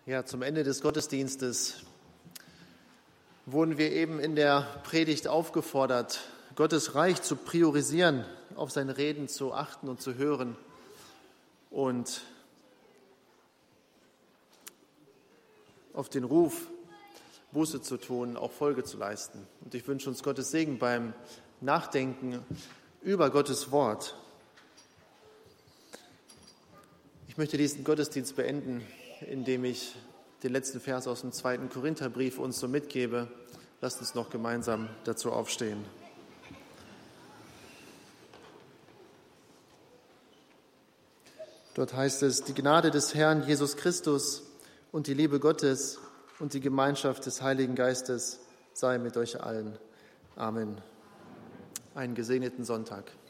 Ja, zum Ende des Gottesdienstes wurden wir eben in der Predigt aufgefordert, Gottes Reich zu priorisieren, auf sein Reden zu achten und zu hören und auf den Ruf, Buße zu tun, auch Folge zu leisten. Und ich wünsche uns Gottes Segen beim Nachdenken über Gottes Wort. Ich möchte diesen Gottesdienst beenden, indem ich den letzten Vers aus dem 2. Korintherbrief uns so mitgebe. Lasst uns noch gemeinsam dazu aufstehen. Dort heißt es: Die Gnade des Herrn Jesus Christus und die Liebe Gottes und die Gemeinschaft des Heiligen Geistes sei mit euch allen. Amen. Einen gesegneten Sonntag.